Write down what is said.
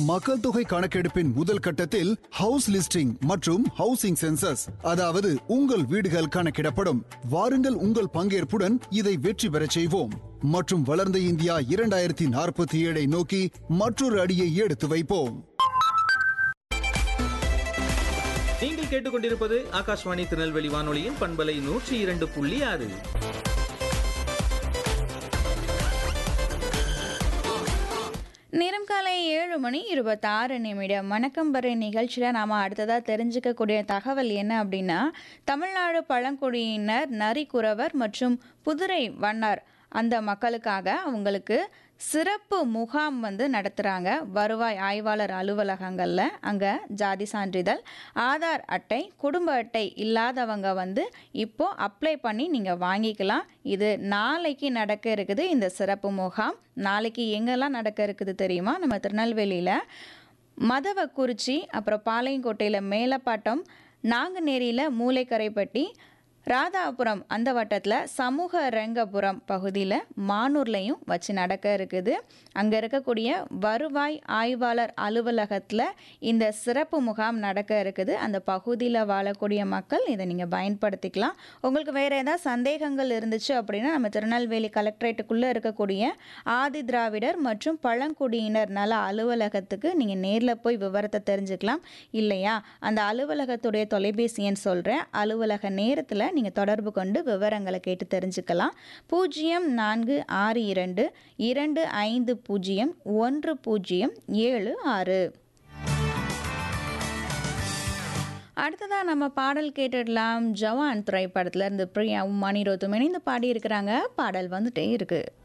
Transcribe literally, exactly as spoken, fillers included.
மக்கள் தொகை கணக்கெடுப்பின் முதல் கட்டத்தில் ஹவுஸ் லிஸ்டிங் மற்றும் ஹவுசிங் சென்சஸ், அதாவது உங்கள் வீடுகள் கணக்கிடப்படும். வாருங்கள், உங்கள் பங்கேற்புடன் இதை வெற்றி பெறச் செய்வோம் மற்றும் வளர்ந்த இந்தியா இரண்டாயிரத்தி நாற்பத்தி ஏழை நோக்கி மற்றொரு அடியை எடுத்து வைப்போம். நீங்கள் கேட்டுக்கொண்டிருப்பது ஆகாஷ்வாணி திருநெல்வேலி வானொலியின் பண்பலை நூற்றி இரண்டு புள்ளி ஆறு. நேரம் காலை ஏழு மணி இருபத்தாறு நிமிடம். வணக்கம் பறை நிகழ்ச்சியில் நாம் அடுத்ததாக தெரிஞ்சுக்கக்கூடிய தகவல் என்ன அப்படின்னா, தமிழ்நாடு பழங்குடியினர், நரிக்குறவர் மற்றும் புதுரை வண்ணார் அந்த மக்களுக்காக அவங்களுக்கு சிறப்பு முகாம் வந்து நடத்துகிறாங்க. வருவாய் ஆய்வாளர் அலுவலகங்களில் அங்கே ஜாதி சான்றிதழ், ஆதார் அட்டை, குடும்ப அட்டை இல்லாதவங்க வந்து இப்போது அப்ளை பண்ணி நீங்கள் வாங்கிக்கலாம். இது நாளைக்கு நடக்க இருக்குது இந்த சிறப்பு முகாம். நாளைக்கு எங்கெல்லாம் நடக்க இருக்குது தெரியுமா? நம்ம திருநெல்வேலியில் மதவக்குறிச்சி, அப்புறம் பாளையங்கோட்டையில் மேலப்பாட்டம், நாங்குநேரியில் மூளைக்கரைப்பட்டி, ராதாபுரம் அந்த வட்டத்தில் சமூக ரங்கபுரம் பகுதியில் மானூர்லையும் வச்சு நடக்க இருக்குது. அங்கே இருக்கக்கூடிய வருவாய் ஆய்வாளர் அலுவலகத்தில் இந்த சிறப்பு முகாம் நடக்க இருக்குது. அந்த பகுதியில் வாழக்கூடிய மக்கள் இதை நீங்கள் பயன்படுத்திக்கலாம். உங்களுக்கு வேறு ஏதாவது சந்தேகங்கள் இருந்துச்சு அப்படின்னா நம்ம திருநெல்வேலி கலெக்டரேட்டுக்குள்ளே இருக்கக்கூடிய ஆதி திராவிடர் மற்றும் பழங்குடியினர் நல அலுவலகத்துக்கு நீங்கள் நேரில் போய் விவரத்தை தெரிஞ்சுக்கலாம். இல்லையா, அந்த அலுவலகத்துடைய தொலைபேசி எண் சொல்கிறேன். அலுவலக நேரத்தில் நீங்கள் தொடர்பு கொண்டு விவரங்களை கேட்டு தெரிஞ்சுக்கலாம். பூஜ்ஜியம் நான்கு ஆறு இரண்டு இரண்டு ஐந்து பூஜ்ஜியம் ஒன்று பூஜ்ஜியம் ஏழு ஆறு. அடுத்ததாக நம்ம பாடல் கேட்டுடலாம். ஜவான் திரைப்படத்தில் இருந்து பிரியாவும் மணிரோத்தும் இணைந்து பாடியிருக்கிறாங்க. பாடல் வந்துட்டே இருக்கு.